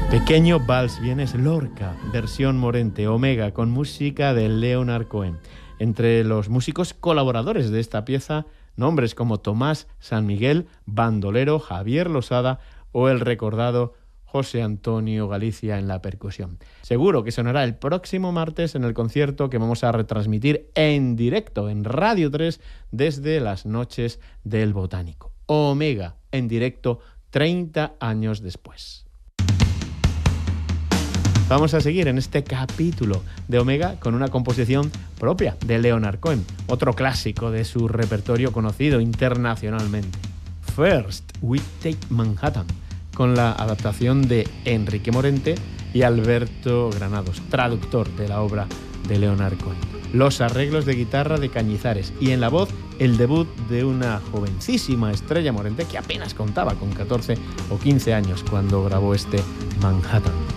Pequeño Vals Vienes Lorca, versión Morente, Omega, con música de Leonard Cohen. Entre los músicos colaboradores de esta pieza, nombres como Tomás San Miguel, bandolero, Javier Losada o el recordado José Antonio Galicia en la percusión. Seguro que sonará el próximo martes en el concierto que vamos a retransmitir en directo en Radio 3 desde las noches del Botánico. Omega, en directo 30 años después. Vamos a seguir en este capítulo de Omega con una composición propia de Leonard Cohen, otro clásico de su repertorio conocido internacionalmente. First We Take Manhattan, con la adaptación de Enrique Morente y Alberto Granados, traductor de la obra de Leonard Cohen. Los arreglos de guitarra de Cañizares y en la voz el debut de una jovencísima Estrella Morente que apenas contaba con 14 o 15 años cuando grabó este Manhattan.